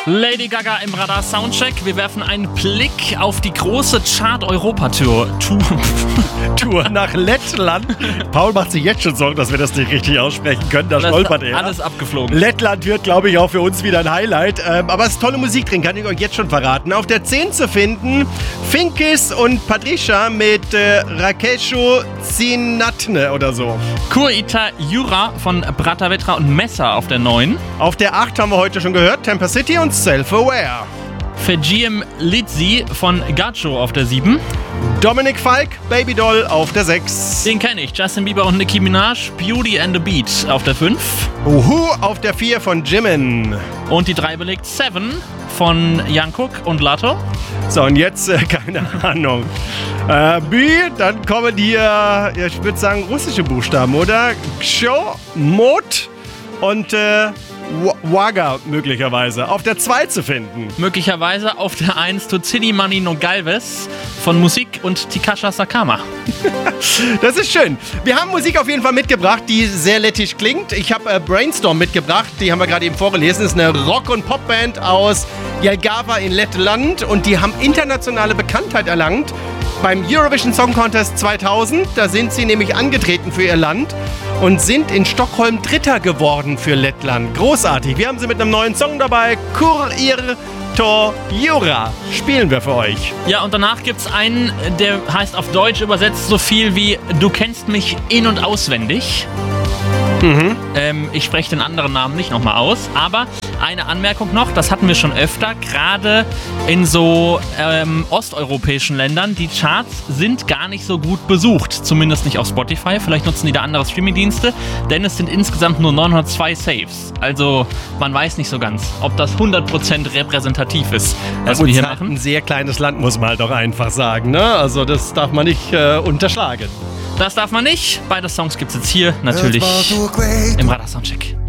Lady Gaga im Radar Soundcheck. Wir werfen einen Blick auf die große Chart-Europa-Tour. Tour nach Lettland. Paul macht sich jetzt schon Sorgen, dass wir das nicht richtig aussprechen können. Da stolpert er. Alles abgeflogen. Lettland wird, glaube ich, auch für uns wieder ein Highlight. Aber es ist tolle Musik drin, kann ich euch jetzt schon verraten. Auf der 10 zu finden, Finkis und Patricia mit Rakesho Zinatne oder so. Kurita Jura von Bratavetra und Messer auf der 9. Auf der 8 haben wir heute schon gehört, Temper City und Self-Aware. Fejiem Lidzi von Gacho auf der 7. Dominik Falk, Baby Doll auf der 6. Den kenne ich. Justin Bieber und Nicki Minaj, Beauty and the Beat auf der 5. Uhu auf der 4 von Jimin. Und die 3 belegt Seven von Jungkook und Latto. So, und jetzt, keine Ahnung. B, dann kommen hier, ich würde sagen, russische Buchstaben, oder? Ksho, Mot und Waga möglicherweise. Auf der 2 zu finden. Möglicherweise auf der 1 Tutsini Mani no Galvez von Musik und Tikasha Sakama. Das ist schön. Wir haben Musik auf jeden Fall mitgebracht, die sehr lettisch klingt. Ich habe Brainstorm mitgebracht, die haben wir gerade eben vorgelesen. Das ist eine Rock- und Popband aus Jelgava in Lettland und die haben internationale Bekanntheit erlangt beim Eurovision Song Contest 2000. Da sind sie nämlich angetreten für ihr Land und sind in Stockholm Dritter geworden für Lettland. Großartig. Wir haben sie mit einem neuen Song dabei. Kurir to Jura spielen wir für euch. Ja, und danach gibt's einen, der heißt auf Deutsch übersetzt so viel wie Du kennst mich in- und auswendig. Ich spreche den anderen Namen nicht nochmal aus, aber eine Anmerkung noch, das hatten wir schon öfter, gerade in so osteuropäischen Ländern, die Charts sind gar nicht so gut besucht, zumindest nicht auf Spotify, vielleicht nutzen die da andere Streamingdienste, denn es sind insgesamt nur 902 Saves, also man weiß nicht so ganz, ob das 100% repräsentativ ist, was wir hier machen. Ein sehr kleines Land, muss man halt auch einfach sagen, ne? Also das darf man nicht unterschlagen. Das darf man nicht. Beide Songs gibt es jetzt hier natürlich im Radar Soundcheck.